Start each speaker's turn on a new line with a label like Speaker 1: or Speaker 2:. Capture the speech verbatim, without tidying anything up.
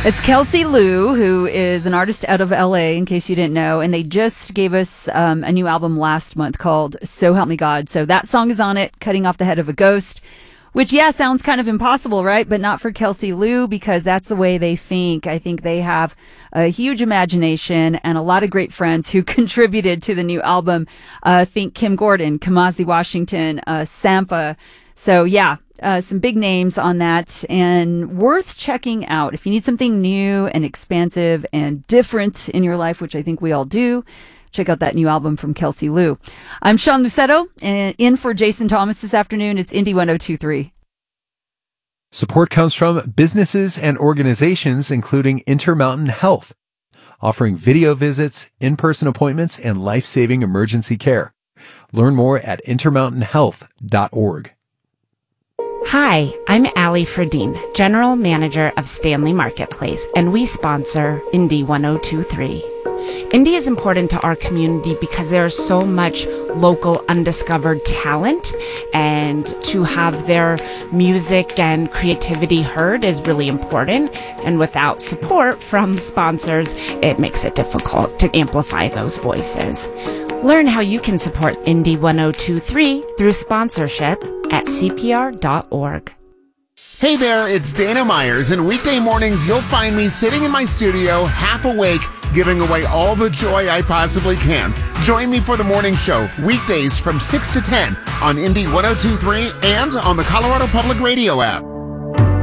Speaker 1: It's Kelsey Lu, who is an artist out of L A, in case you didn't know, and they just gave us um, a new album last month called So Help Me God. So that song is on it, Cutting Off the Head of a Ghost, which, yeah, sounds kind of impossible, right? But not for Kelsey Lu, because that's the way they think. I think they have a huge imagination and a lot of great friends who contributed to the new album. Uh, think Kim Gordon, Kamasi Washington, uh, Sampha. So, yeah. Uh, some big names on that, and worth checking out if you need something new and expansive and different in your life, which I think we all do. Check out that new album from Kelsey Lu. I'm Sean Lucetto, and in for Jason Thomas this afternoon. It's Indy one oh two three.
Speaker 2: Support comes from businesses and organizations, including Intermountain Health, offering video visits, in-person appointments, and life-saving emergency care. Learn more at intermountain health dot org.
Speaker 3: Hi, I'm Allie Fredine, General Manager of Stanley Marketplace, and we sponsor Indy one oh two three. Indy is important to our community because there is so much local undiscovered talent, and to have their music and creativity heard is really important. And without support from sponsors, it makes it difficult to amplify those voices. Learn how you can support Indy one oh two three through sponsorship at C P R dot org.
Speaker 4: Hey there, it's Dana Myers, and weekday mornings you'll find me sitting in my studio, half awake, giving away all the joy I possibly can. Join me for the morning show, weekdays from six to ten on Indy one oh two three and on the Colorado Public Radio app.